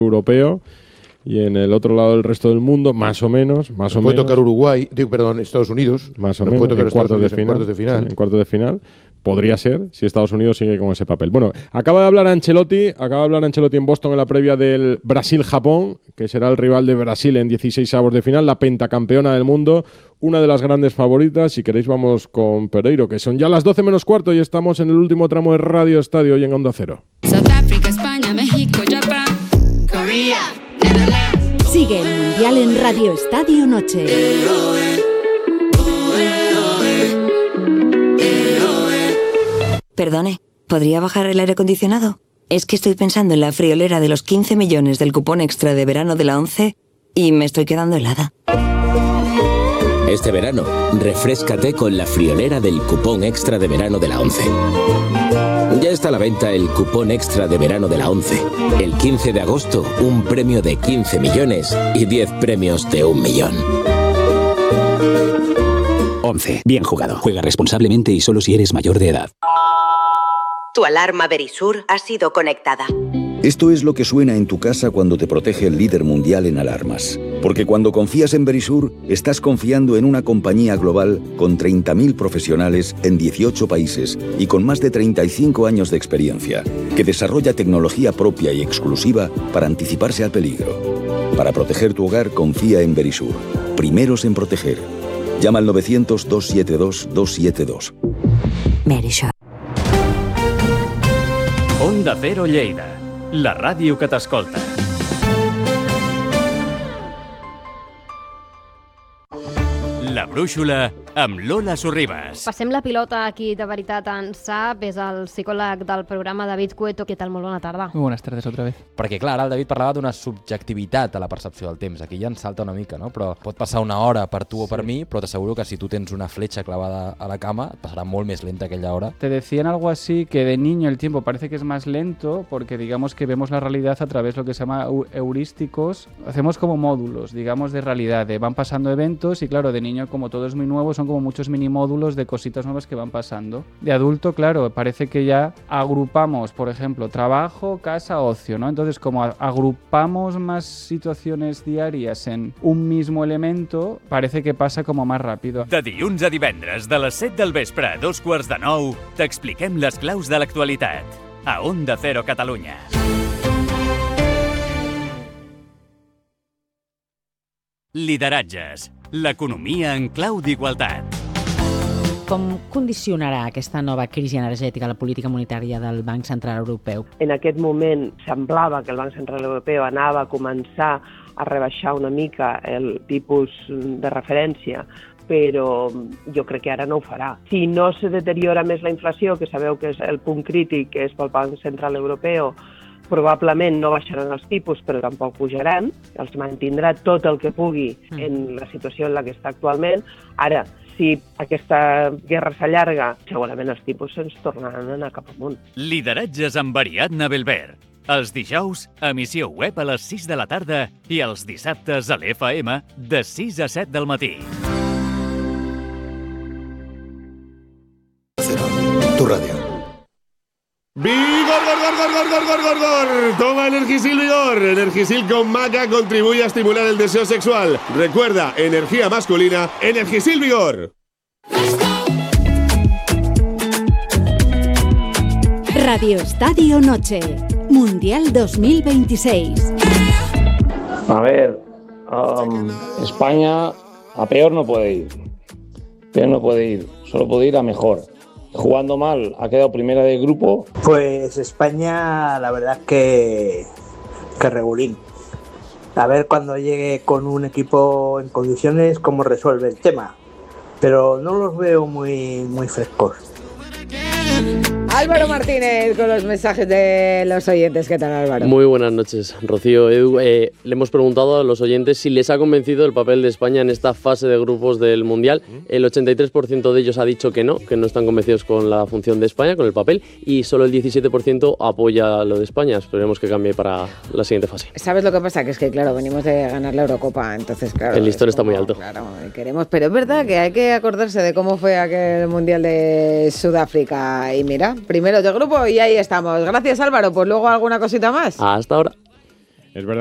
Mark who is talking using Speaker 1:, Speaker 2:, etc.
Speaker 1: europeo. Y en el otro lado del resto del mundo, más o menos.
Speaker 2: Puede tocar Uruguay, Estados Unidos.
Speaker 1: Más o menos, en cuartos de final. En cuartos de final. Podría ser, si Estados Unidos sigue con ese papel. Bueno, acaba de hablar Ancelotti en Boston en la previa del Brasil-Japón, que será el rival de Brasil en 16avos de final, la pentacampeona del mundo, una de las grandes favoritas. Si queréis vamos con Pereiro, que son ya las 12 menos cuarto y estamos en el último tramo de Radio Estadio y en Onda Cero.
Speaker 3: South Africa, España, México, Japón, Corea.
Speaker 4: Sigue el Mundial en Radio Estadio Noche.
Speaker 5: Perdone, ¿podría bajar el aire acondicionado? Es que estoy pensando en la friolera de los 15 millones del cupón extra de verano de la ONCE y me estoy quedando helada.
Speaker 6: Este verano, refréscate con la friolera del cupón extra de verano de la ONCE. Ya está a la venta el cupón extra de verano de la ONCE. El 15 de agosto, un premio de 15 millones y 10 premios de 1 millón.
Speaker 7: ONCE. Bien jugado. Juega responsablemente y solo si eres mayor de edad.
Speaker 8: Tu alarma Verisur ha sido conectada.
Speaker 9: Esto es lo que suena en tu casa cuando te protege el líder mundial en alarmas. Porque cuando confías en Verisur, estás confiando en una compañía global con 30.000 profesionales en 18 países y con más de 35 años de experiencia, que desarrolla tecnología propia y exclusiva para anticiparse al peligro. Para proteger tu hogar, confía en Verisur. Primeros en proteger. Llama al 900-272-272.
Speaker 5: Verisur.
Speaker 10: Onda Cero Lleida, la ràdio que t'escolta. La brúixola amb Lola Sorribas.
Speaker 11: Passem la pilota aquí de veritat en Sap, és el psicòleg del programa David Cueto. Què tal? Molt bona tarda.
Speaker 12: Muy buenas tardes otra vez. Perquè clar, ara el David parlava d'una subjectivitat a la percepció del temps. Aquí ja ens salta una mica, no? Però pot passar una hora per tu o per mi, però t'asseguro que si tu tens una fletxa clavada a la cama, et passarà molt més lenta aquella hora.
Speaker 13: Te decían algo así, que de niño el tiempo parece que es más lento, porque digamos que vemos la realidad a través de lo que se llama heurísticos. Hacemos como módulos, digamos, de realidad. Van pasando eventos y claro, de niño como todo es muy nuevo, son como muchos mini módulos de cositas nuevas que van pasando. De adulto, claro, parece que ya agrupamos, por ejemplo, trabajo, casa, ocio, ¿no? Entonces, como agrupamos más situaciones diarias en un mismo elemento, parece que pasa como más rápido.
Speaker 10: De dilluns a divendres, de les 7 del vespre a 8:45, t'expliquem les claus de l'actualitat. A Onda Cero Catalunya. Lideratges. L'economia en clau d'igualtat.
Speaker 14: Com condicionarà aquesta nova crisi energètica la política monetària del Banc Central Europeu?
Speaker 15: En aquest moment semblava que el Banc Central Europeu anava a començar a rebaixar una mica el tipus de referència, però jo crec que ara no ho farà. Si no se deteriora més la inflació, que sabeu que és el punt crític, que és pel Banc Central Europeu, probablement no baixaran els tipus, però tampoc pujaran, els mantindrà tot el que pugui en la situació en la que està actualment. Ara, si aquesta guerra s'allarga, segurament els tipus ens tornaran a anar cap amunt.
Speaker 10: Lideratges amb Ariadna Belver. Els dijous, emissió web a les 6 de la tarda i els dissabtes a l'FM de 6 a 7 del matí.
Speaker 2: Tu radio.
Speaker 16: ¡Vigor, gor! Toma Energisil Vigor. Energisil con maca contribuye a estimular el deseo sexual. Recuerda, energía masculina, Energisil Vigor.
Speaker 4: Radio Estadio Noche, Mundial 2026.
Speaker 17: A ver, España a peor no puede ir. Solo puede ir a mejor. Jugando mal, ha quedado primera del grupo.
Speaker 18: Pues España, la verdad es que regulín. A ver cuando llegue con un equipo en condiciones cómo resuelve el tema. Pero no los veo muy frescos.
Speaker 19: Álvaro Martínez con los mensajes de los oyentes. ¿Qué tal, Álvaro?
Speaker 20: Muy buenas noches, Rocío. Edu, le hemos preguntado a los oyentes si les ha convencido el papel de España en esta fase de grupos del Mundial. El 83% de ellos ha dicho que no están convencidos con la función de España, con el papel, y solo el 17% apoya lo de España. Esperemos que cambie para la siguiente fase.
Speaker 19: ¿Sabes lo que pasa? Que es que, claro, venimos de ganar la Eurocopa, entonces, claro...
Speaker 20: El listón está muy alto.
Speaker 19: Claro, queremos, pero es verdad que hay que acordarse de cómo fue aquel Mundial de Sudáfrica. Y mira, primero de grupo y ahí estamos. Gracias, Álvaro. Pues luego alguna cosita más.
Speaker 20: Hasta ahora.
Speaker 1: Es verdad